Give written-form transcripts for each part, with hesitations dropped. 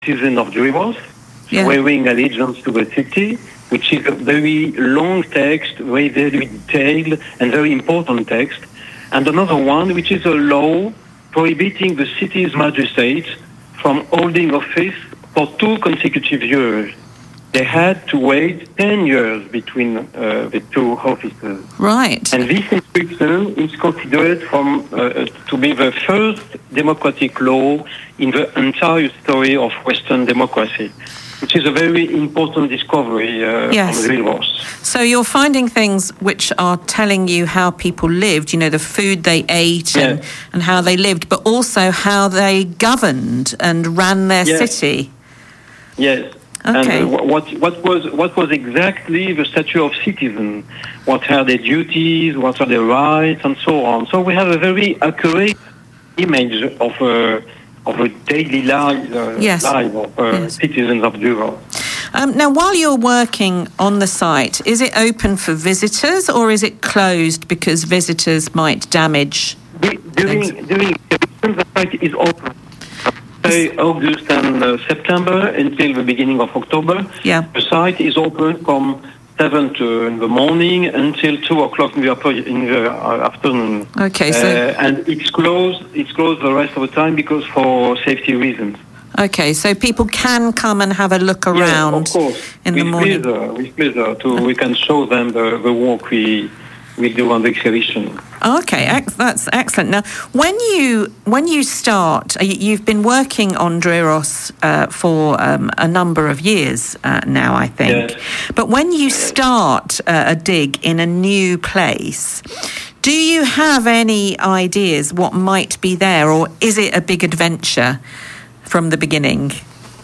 citizen of Druros, Yeah. swearing allegiance to the city, which is a very long text, very, very detailed and very important text. And another one, which is a law prohibiting the city's magistrates from holding office for 2 consecutive years. They had to wait 10 years between the 2 offices. Right. And this inscription is considered to be the first democratic law in the entire story of Western democracy, which is a very important discovery Yes. from Druros. So you're finding things which are telling you how people lived, the food they ate and how they lived, but also how they governed and ran their city. Yes. Okay. And what was exactly the stature of citizen? What are their duties? What are their rights, and so on? So we have a very accurate image of a daily life of citizens of Druros. Now, while you're working on the site, is it open for visitors or is it closed because visitors might damage? During the site is open. August and September until the beginning of October. Yeah. The site is open from 7 in the morning until 2 o'clock in the afternoon. Okay, so and it's closed the rest of the time because for safety reasons. Okay, so people can come and have a look around of course. in the morning. With pleasure. We can show them the work we do on the exhibition. Okay, that's excellent. Now, when you start, you've been working on Druros for a number of years now, I think. Yes. But when you start a dig in a new place, do you have any ideas what might be there, or is it a big adventure from the beginning?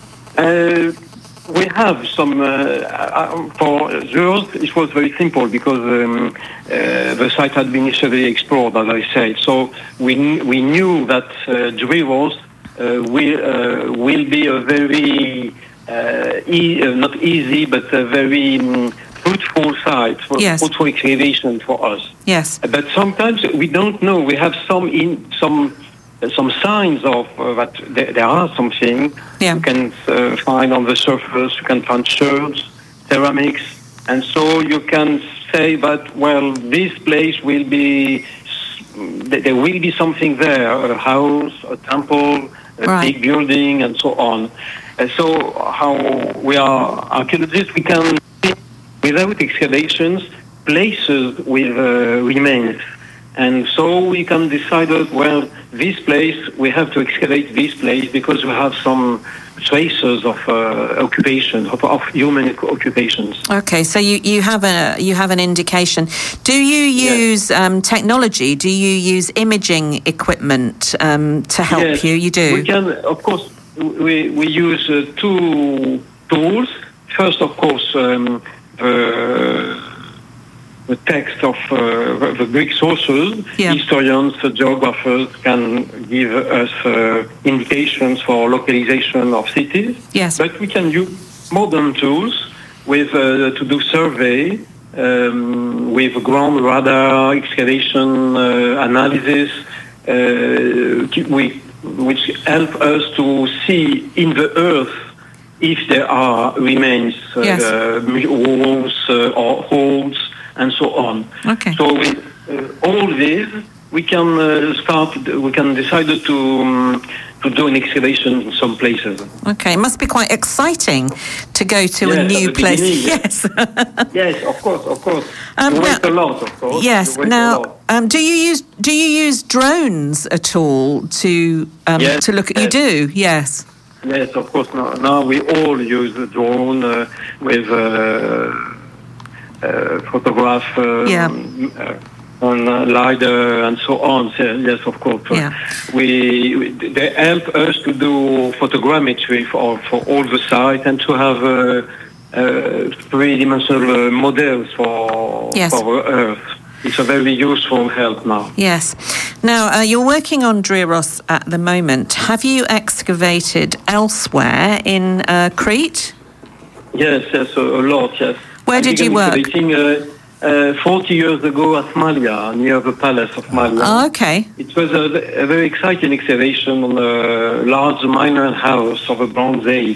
We have some, for Druros, it was very simple because the site had been initially explored, as I said. So we knew that Druros will be a very, not easy, but a very fruitful site, fruitful excavation for us. Yes. But sometimes we don't know. We have some signs of that there are something. You can find on the surface. You can find shards, ceramics, and so you can say that this place will be. There will be something there: a house, a temple, a big building, and so on. And so, how we are archaeologists, we can see without excavations places with remains. And so we can decide that, this place, we have to excavate this place because we have some traces of occupation, of human occupations. Okay, so you have an indication. Do you use technology? Do you use imaging equipment to help you? You do? We can, of course, we use 2 tools. First, of course, the text of the Greek sources. Historians, geographers can give us indications for localization of cities. Yes. But we can use modern tools to do survey, with ground radar, excavation analysis, which help us to see in the earth if there are remains, walls or holes, and so on. Okay. So with all this, we can decide to do an excavation in some places. Okay, it must be quite exciting to go to a new place. Yes. Yes, of course. You wait a lot, of course. Yes. Now, do you use drones at all to look at? You do, yes. Yes, of course. Now we all use a drone with. Photograph on LiDAR and so on. Yes, of course. They help us to do photogrammetry for all the site and to have 3-dimensional models for Earth. It's a very useful help now. Yes. Now, you're working on Druros at the moment. Have you excavated elsewhere in Crete? Yes, a lot, yes. Where did you work? 40 years ago at Malia, near the Palace of Malia. Oh, okay. It was a very exciting excavation on a large minor house of a Bronze Age.